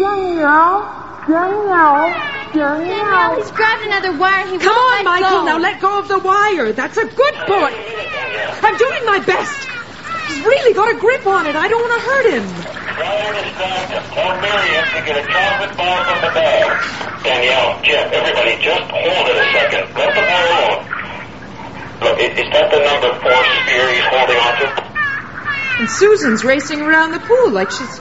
Danielle, he's grabbed another wire. He Come won't on, let Michael, go. now let go of the wire. That's a good boy. I'm doing my best. He's really got a grip on it. I don't want to hurt him. Try to understand him. Tell Miriam to get a chocolate bar from the bag. Danielle, Jeff, everybody, just hold it a second. Let the boy alone. Look, is that the number 4 spear he's holding on to? And Susan's racing around the pool like she's...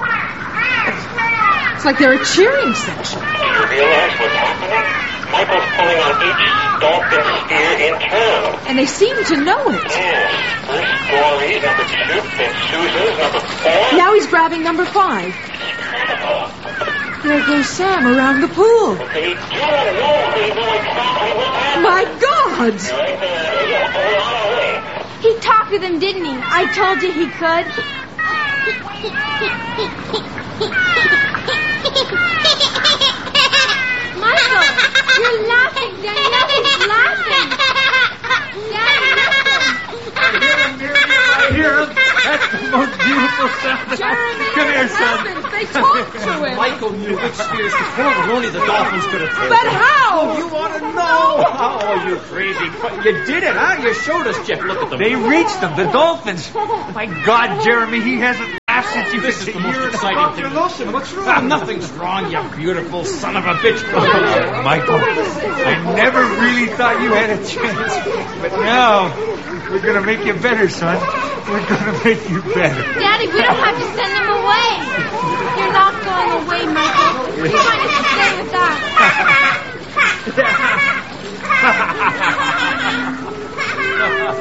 It's like they're a cheering section. Do you realize what's happening? Michael's pulling on each dolphin spear in turn. And they seem to know it. Yes. First Dory's, number 2, then Susan's, number 4. Now he's grabbing number 5. There goes Sam around the pool. They do know. They know exactly what's happening. My God! You're right there. Yeah, hold on away. He talked with him, didn't he? I told you he could. Michael, you're laughing. Danielle is laughing. Daddy, listen. I hear him. That's the most beautiful sound. Jeremy, Come here, son. They talked to him. Michael knew which spears to pull, and only the dolphins could have pulled. But how? You want to know how? Oh, you're crazy. You did it, huh? You showed us, Jeff. Look at them. They reached them, the dolphins. My God, Jeremy, he hasn't laughed since you This is the most exciting thing. Wilson, what's wrong? Nothing's wrong, you beautiful son of a bitch. Michael, I never really thought you had a chance. But now, we're going to make you better, son. We're going to make you better. Daddy, we don't have to send him away. You're not going away, Michael. You want us to stay with us.